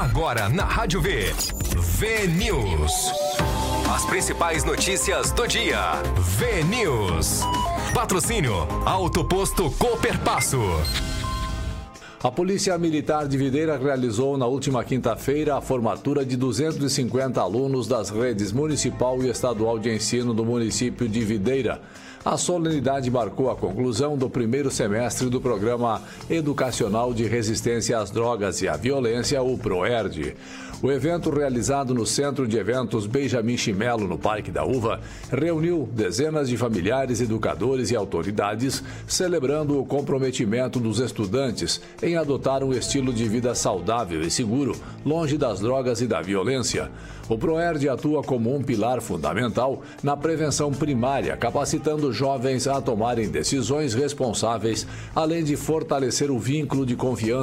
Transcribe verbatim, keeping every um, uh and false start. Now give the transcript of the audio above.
Agora na Rádio V. V News. As principais notícias do dia. V News. Patrocínio Auto Posto Cooperpasso. A Polícia Militar de Videira realizou na última quinta-feira a formatura de duzentos e cinquenta alunos das redes municipal e estadual de ensino do município de Videira. A solenidade marcou a conclusão do primeiro semestre do Programa Educacional de Resistência às Drogas e à Violência, o PROERD. O evento, realizado no Centro de Eventos Benjamin Chimelo, no Parque da Uva, reuniu dezenas de familiares, educadores e autoridades, celebrando o comprometimento dos estudantes em adotar um estilo de vida saudável e seguro, longe das drogas e da violência. O PROERD atua como um pilar fundamental na prevenção primária, capacitando jovens a tomarem decisões responsáveis, além de fortalecer o vínculo de confiança